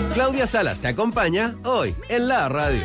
Claudia Salas te acompaña hoy en la radio.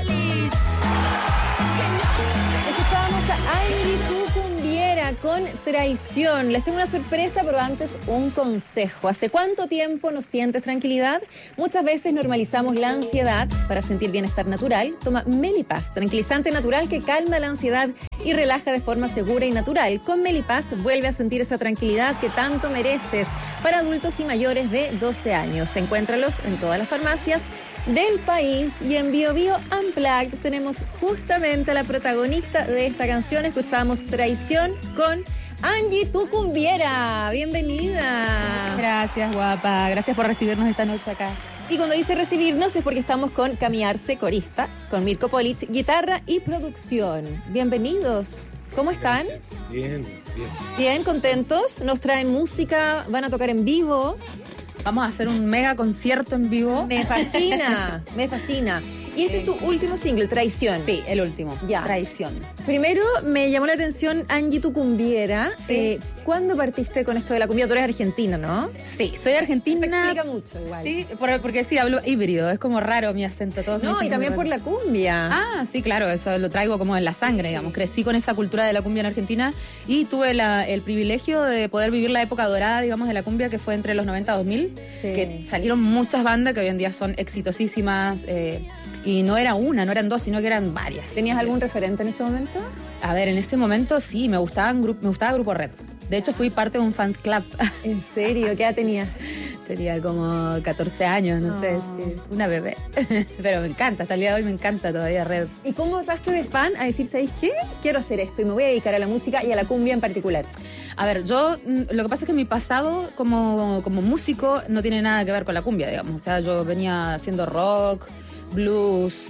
Escuchábamos a Angie Tucumbiera con Traición. Les tengo una sorpresa, pero antes un consejo. ¿Hace cuánto tiempo no sientes tranquilidad? Muchas veces normalizamos la ansiedad para sentir bienestar natural. Toma Melipaz, tranquilizante natural que calma la ansiedad y relaja de forma segura y natural. Con Melipaz vuelve a sentir esa tranquilidad que tanto mereces. Para adultos y mayores de 12 años. Encuéntralos en todas las farmacias del país. Y en Bio Bio Unplugged tenemos justamente a la protagonista de esta canción. Escuchábamos Traición con Angie Tucumbiera. Bienvenida. Gracias, guapa. Gracias por recibirnos esta noche acá. Y cuando dice recibirnos es porque estamos con Cami Arce, corista, con Mirko Polic, guitarra y producción. Bienvenidos. ¿Cómo están? Bien. Bien, contentos. Nos traen música, van a tocar en vivo. Vamos a hacer un mega concierto en vivo. Me fascina, me fascina. Y este es tu último single, Traición. Sí, el último. Ya. Traición. Primero me llamó la atención Angie Tucumbiera. Sí. ¿Cuándo partiste con esto de la cumbia? Tú eres argentina, ¿no? Sí, soy argentina. Eso explica mucho igual. Sí, porque sí, hablo híbrido. Es como raro mi acento. Todos me No, dicen y también muy por raro. la cumbia. Ah, sí, claro, eso lo traigo como en la sangre, digamos. Crecí con esa cultura de la cumbia en Argentina y tuve el privilegio de poder vivir la época dorada, digamos, de la cumbia, que fue entre los 90 y 2000, Sí. que salieron muchas bandas que hoy en día son exitosísimas, y no era una, no eran dos, sino que eran varias. ¿Tenías algún referente en ese momento? A ver, en ese momento sí, me gustaba Grupo Red. De hecho, fui parte de un fans club. ¿En serio? ¿Qué edad tenías? Tenía como 14 años, no sé, sí, una bebé. Pero me encanta, hasta el día de hoy me encanta todavía Red. ¿Y cómo pasaste de fan a decir, ¿sabéis qué? Quiero hacer esto y me voy a dedicar a la música y a la cumbia en particular. A ver, lo que pasa es que mi pasado como músico no tiene nada que ver con la cumbia, digamos. O sea, yo venía haciendo rock, blues,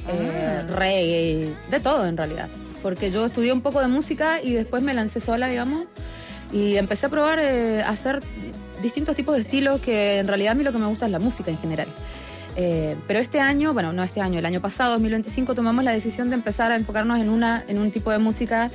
reggae, de todo en realidad. Porque yo estudié un poco de música y después me lancé sola, digamos, y empecé a probar a hacer distintos tipos de estilos, que en realidad a mí lo que me gusta es la música en general. Pero este año, bueno, no este año, el año pasado, 2025, tomamos la decisión de empezar a enfocarnos en un tipo de música.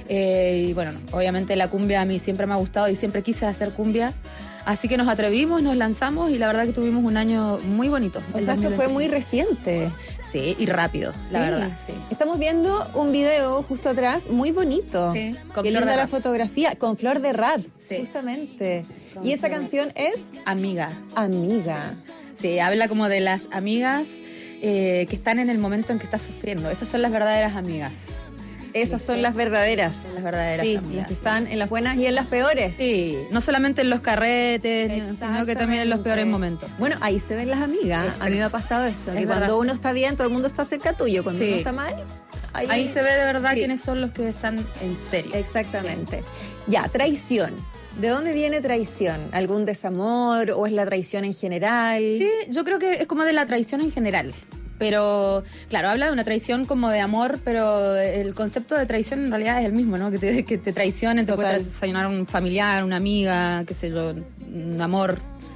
Y bueno, obviamente la cumbia a mí siempre me ha gustado y siempre quise hacer cumbia. Así que nos atrevimos, nos lanzamos y la verdad que tuvimos un año muy bonito. O sea, esto fue muy reciente. Sí, y rápido, la verdad, sí. Estamos viendo un video justo atrás, muy bonito. Sí, con Qué Flor linda de la Rap. fotografía, con Flor de Rap, Sí. justamente. Con Y esta Flor de canción es Amiga. Amiga. Sí, habla como de las amigas que están en el momento en que estás sufriendo. Esas son las verdaderas amigas. Esas son las verdaderas. Son las verdaderas sí, amigas. las que están en las buenas y en las peores. Sí, no solamente en los carretes, sino que también en los peores momentos. Bueno, ahí se ven las amigas. Exacto. A mí me ha pasado eso. Que Es cuando verdad. uno está bien, todo el mundo está cerca tuyo. Cuando Sí. uno está mal, Ahí se ve de verdad Sí. quiénes son los que están en serio. Exactamente. Ya, traición. ¿De dónde viene traición? ¿Algún desamor o es la traición en general? Sí, yo creo que es como de la traición en general. Pero, claro, habla de una traición como de amor, pero el concepto de traición en realidad es el mismo, ¿no? Que te traicionen, te puede Total. traicionar un familiar, una amiga, qué sé yo, un amor.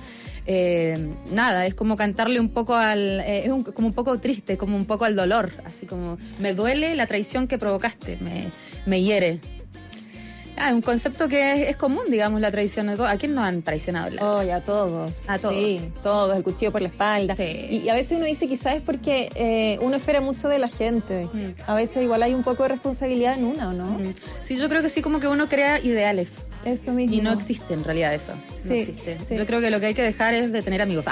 Nada, es como cantarle un poco como un poco triste, como un poco al dolor. Así como, me duele la traición que provocaste, me hiere. Es un concepto que es común, digamos, la traición. ¿A quién nos han traicionado? Oh, a todos. A todos. Sí, todos, el cuchillo por la espalda. Sí. Y a veces uno dice quizás es porque uno espera mucho de la gente. A veces igual hay un poco de responsabilidad en una, ¿o no? Sí, yo creo que sí, como que uno crea ideales. Eso mismo. Y no existe en realidad eso. Sí, No existe. sí. Yo creo que lo que hay que dejar es de tener amigos.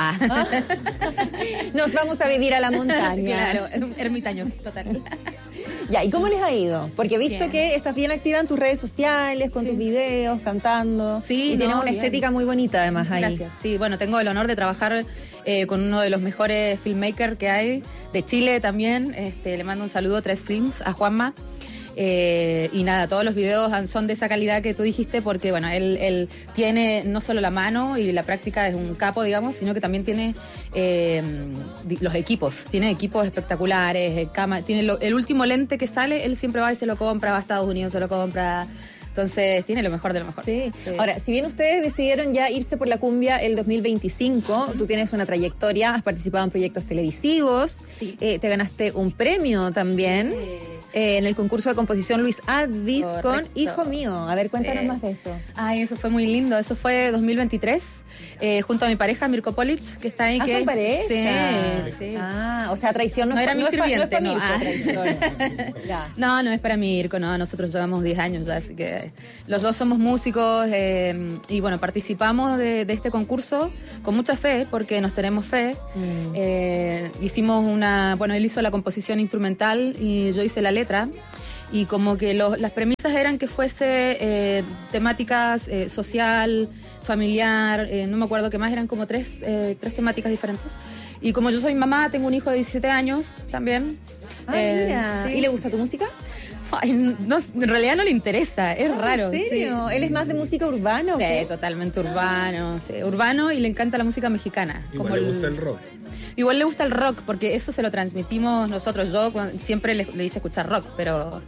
Nos vamos a vivir a la montaña. Claro, ermitaños, total. Ya, ¿y cómo les ha ido? Porque he visto Bien. que estás bien activa en tus redes sociales, con tus videos, cantando. Sí, y tienes una bien. estética muy bonita además ahí. Gracias. Sí, bueno, tengo el honor de trabajar con uno de los mejores filmmakers que hay, de Chile también. Le mando un saludo, 3 Films, a Juanma. Y nada, todos los videos son de esa calidad que tú dijiste, porque bueno, él tiene no solo la mano y la práctica, es un capo, digamos, sino que también tiene los equipos, tiene equipos espectaculares, tiene el último lente que sale, él siempre va y se lo compra, va a Estados Unidos, se lo compra. Entonces tiene lo mejor de lo mejor. Sí. Ahora, si bien ustedes decidieron ya irse por la cumbia el 2025, tú tienes una trayectoria, has participado en proyectos televisivos, Sí. te ganaste un premio también. en el concurso de composición Luis Advis con Correcto. Hijo Mío. A ver, cuéntanos más de eso. Ay, eso fue muy lindo. Eso fue 2023, junto a mi pareja, Mirko Polic, que está ahí. Ah, que son pareja. Sí, sí. Ah, o sea, traición No era mi sirviente, no. no. Es para Mirko, traición. Ya. No es para Mirko, no. Nosotros llevamos 10 años ya, así que los dos somos músicos y bueno, participamos de este concurso con mucha fe, porque nos tenemos fe. Hicimos él hizo la composición instrumental y yo hice la letra. Y como que las premisas eran que fuese temáticas social, familiar, no me acuerdo qué más, eran como tres temáticas diferentes. Y como yo soy mamá, tengo un hijo de 17 años también. Mira. Sí. ¿Y le gusta tu música? Ay, no, en realidad no le interesa, es raro. ¿En serio? Sí. ¿Él es más de música urbana o Sí, qué? totalmente urbano. Sí, urbano, y le encanta la música mexicana. Igual le gusta el rock. Igual le gusta el rock, porque eso se lo transmitimos nosotros. Yo siempre le hice escuchar rock, pero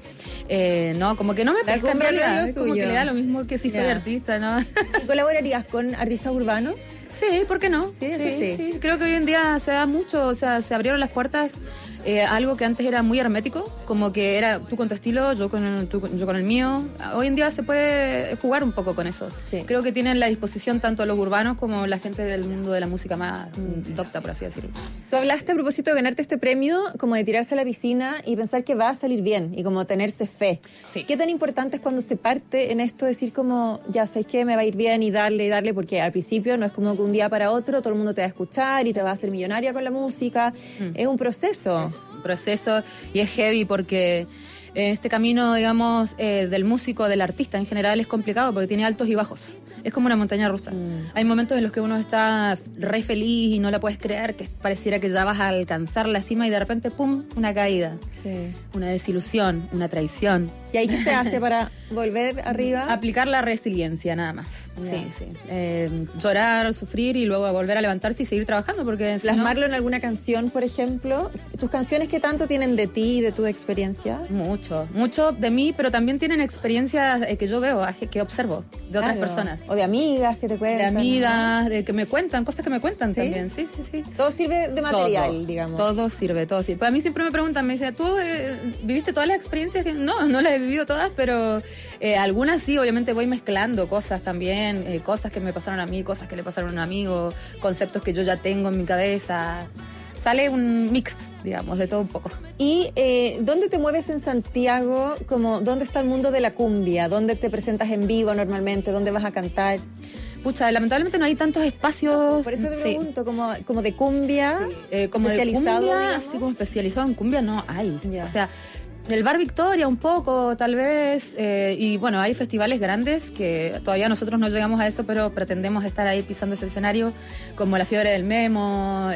no, como que no me La pesca en cumbia no es realidad. lo Es como suyo. que le da lo mismo que si soy Ya. artista, ¿no? ¿Y colaborarías con artistas urbanos? Sí, ¿por qué no? Sí, eso sí. Creo que hoy en día se da mucho, o sea, se abrieron las puertas. Algo que antes era muy hermético, como que era tú con tu estilo, yo con el mío. Hoy en día se puede jugar un poco con eso. Sí. Creo que tienen la disposición tanto los urbanos como la gente del mundo de la música más docta, por así decirlo. Tú hablaste a propósito de ganarte este premio, como de tirarse a la piscina y pensar que va a salir bien y como tenerse fe. Sí. ¿Qué tan importante es cuando se parte en esto decir como, ya sabes que me va a ir bien y darle, porque al principio no es como que un día para otro todo el mundo te va a escuchar y te va a hacer millonaria con la música? Es un proceso. Proceso, y es heavy porque este camino, digamos, del músico, del artista en general, es complicado porque tiene altos y bajos. Es como una montaña rusa. Hay momentos en los que uno está re feliz y no la puedes creer, que pareciera que ya vas a alcanzar la cima y de repente, ¡pum!, una caída. Sí. Una desilusión, una traición. ¿Y ahí qué se hace para volver arriba? Aplicar la resiliencia, nada más. Ya. Sí. Llorar, sufrir y luego volver a levantarse y seguir trabajando, porque si no- Plasmarlo en alguna canción, por ejemplo. ¿Tus canciones qué tanto tienen de ti y de tu experiencia? Mucho de mí, pero también tienen experiencias que yo veo, que observo de otras Claro. personas. O de amigas que te De cuentan. amigas, de que me cuentan, cosas que me cuentan ¿Sí? también. Sí. Todo sirve de material, Todo, digamos. Todo sirve. Pues a mí siempre me preguntan, me dicen, ¿tú viviste todas las experiencias? No las he vivido todas, pero algunas sí, obviamente voy mezclando cosas también, cosas que me pasaron a mí, cosas que le pasaron a un amigo, conceptos que yo ya tengo en mi cabeza. Sale un mix, digamos, de todo un poco. ¿Y dónde te mueves en Santiago? Como, ¿dónde está el mundo de la cumbia? ¿Dónde te presentas en vivo normalmente? ¿Dónde vas a cantar? Pucha, lamentablemente no hay tantos espacios. Por eso te Sí. pregunto, como de cumbia, Como de especializado, cumbia, digamos. así como especializado en cumbia, no hay. Ya. O sea, el Bar Victoria un poco, tal vez, y bueno, hay festivales grandes que todavía nosotros no llegamos a eso, pero pretendemos estar ahí pisando ese escenario, como la Fiebre del Memo,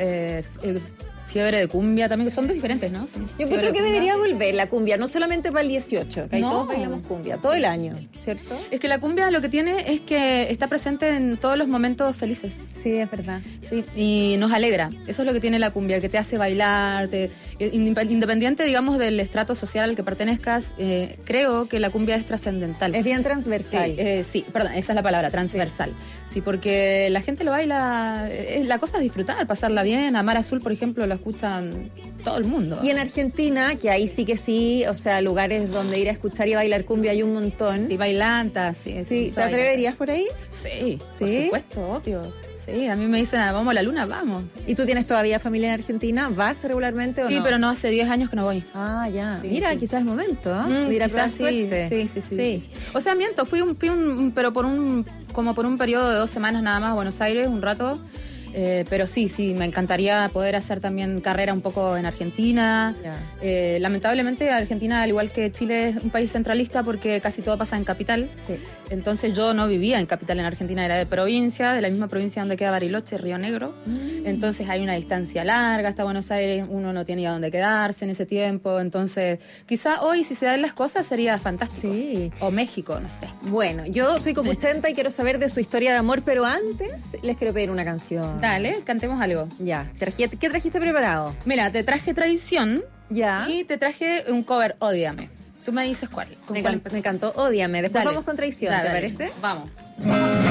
Fiebre de Cumbia también, que son diferentes, ¿no? Son Yo Fiebre encuentro de que Cumbia. debería volver la cumbia, no solamente para el 18, que ahí No. todos bailamos cumbia, todo el año, ¿cierto? Es que la cumbia lo que tiene es que está presente en todos los momentos felices. Sí, es verdad. Sí, y nos alegra. Eso es lo que tiene la cumbia, que te hace bailar, independiente, digamos, del estrato social al que pertenezcas, creo que la cumbia es trascendental. Es bien transversal. Sí, perdón, esa es la palabra, transversal. Sí, porque la gente lo baila, la cosa es disfrutar, pasarla bien. Amar Azul, por ejemplo, lo escuchan todo el mundo. Y en Argentina, que ahí sí que sí, o sea, lugares donde ir a escuchar y bailar cumbia hay un montón. Sí, bailantas, sí. Sí, mucho ¿te atreverías por ahí? Sí, por ¿Sí? supuesto, obvio. Sí, a mí me dicen, vamos a la luna, vamos. ¿Y tú tienes todavía familia en Argentina? ¿Vas regularmente o no? Sí, pero no, hace 10 años que no voy. Ah, ya. Sí, Mira, sí. quizás es momento, ¿eh? De ir a probar quizás suerte. sí. O sea, miento, fui pero como por un periodo de 2 semanas nada más a Buenos Aires, un rato. Pero sí, me encantaría poder hacer también carrera un poco en Argentina. Ya. Lamentablemente Argentina, al igual que Chile, es un país centralista porque casi todo pasa en capital. Sí. Entonces yo no vivía en capital en Argentina, era de provincia, de la misma provincia donde queda Bariloche, Río Negro. Entonces hay una distancia larga hasta Buenos Aires, uno no tiene a dónde quedarse en ese tiempo. Entonces quizá hoy, si se dan las cosas, sería fantástico. Sí. O México, no sé. Bueno, yo soy copuchenta y quiero saber de su historia de amor, pero antes les quiero pedir una canción. Dale, cantemos algo. Ya. ¿Qué trajiste preparado? Mira, te traje Traición Ya. y te traje un cover, Ódiame. Tú me dices cuál. ¿Con Me cuál encantó, Ódiame. Después Dale. vamos con Traición, Dale, ¿te dale. parece? Vamos.